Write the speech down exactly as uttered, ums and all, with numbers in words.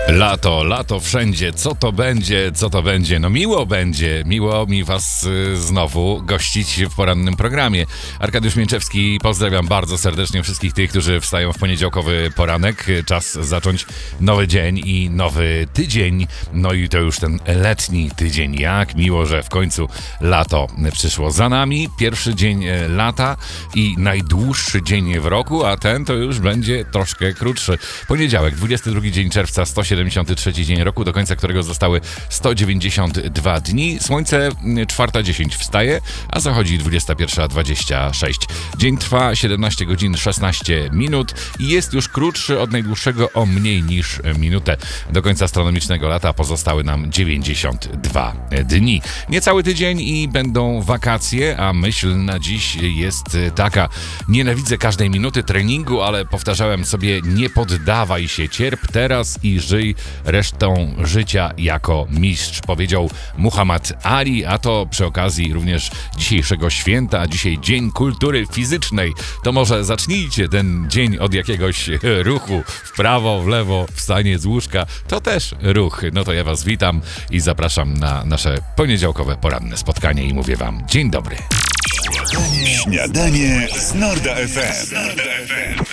Lato, lato wszędzie. Co to będzie, co to będzie? No miło będzie. Miło mi was y, znowu gościć w porannym programie. Arkadiusz Mięczewski, pozdrawiam bardzo serdecznie wszystkich tych, którzy wstają w poniedziałkowy poranek. Czas zacząć nowy dzień i nowy tydzień. No i to już ten letni tydzień. Jak miło, że w końcu lato przyszło za nami. Pierwszy dzień lata i najdłuższy dzień w roku, a ten to już będzie troszkę krótszy. Poniedziałek, dwudziesty drugi dzień czerwca, sto siedemdziesiąty trzeci dzień roku, do końca którego zostały sto dziewięćdziesiąt dwa dni. Słońce czwarta dziesięć wstaje, a zachodzi dwudziesta pierwsza dwadzieścia sześć. Dzień trwa siedemnaście godzin szesnaście minut i jest już krótszy od najdłuższego o mniej niż minutę. Do końca astronomicznego lata pozostały nam dziewięćdziesiąt dwa dni. Niecały tydzień i będą wakacje, a myśl na dziś jest taka: nienawidzę każdej minuty treningu, ale powtarzałem sobie: nie poddawaj się, cierp teraz i żyj resztą życia jako mistrz, powiedział Muhammad Ali, a to przy okazji również dzisiejszego święta, dzisiaj Dzień Kultury Fizycznej. To może zacznijcie ten dzień od jakiegoś ruchu w prawo, w lewo, wstanie z łóżka, to też ruch. No to ja was witam i zapraszam na nasze poniedziałkowe poranne spotkanie i mówię wam dzień dobry. Śniadanie, Śniadanie z Norda F M.